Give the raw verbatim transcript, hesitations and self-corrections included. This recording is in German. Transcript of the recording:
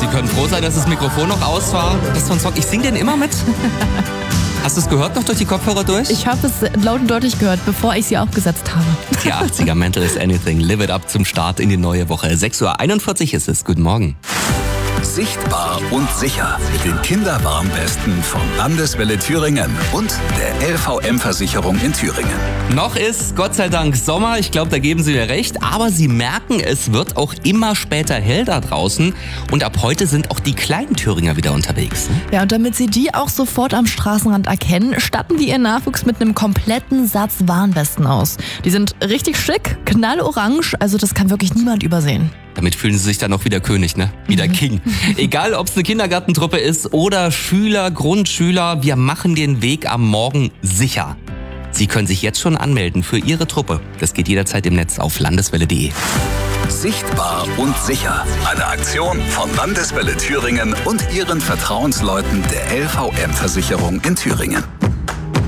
können froh sein, dass das Mikrofon noch aus war. Das ist so ein Song. Ich sing den immer mit. Hast du es gehört noch durch die Kopfhörer durch? Ich habe es laut und deutlich gehört, bevor ich sie aufgesetzt habe. Die achtziger Mental is Anything. Live it up zum Start in die neue Woche. sechs Uhr einundvierzig ist es. Guten Morgen. Sichtbar und sicher. Mit den Kinderwarnwesten von Landeswelle Thüringen und der L V M-Versicherung in Thüringen. Noch ist Gott sei Dank Sommer. Ich glaube, da geben Sie mir recht. Aber Sie merken, es wird auch immer später hell da draußen. Und ab heute sind auch die kleinen Thüringer wieder unterwegs. Ja, und damit Sie die auch sofort am Straßenrand erkennen, statten wir Ihren Nachwuchs mit einem kompletten Satz Warnwesten aus. Die sind richtig schick, knallorange, also das kann wirklich niemand übersehen. Damit fühlen sie sich dann auch wieder König, ne? Wieder King. Egal, ob es eine Kindergartentruppe ist oder Schüler, Grundschüler, wir machen den Weg am Morgen sicher. Sie können sich jetzt schon anmelden für Ihre Truppe. Das geht jederzeit im Netz auf landeswelle punkt de. Sichtbar und sicher. Eine Aktion von Landeswelle Thüringen und ihren Vertrauensleuten der L V M-Versicherung in Thüringen.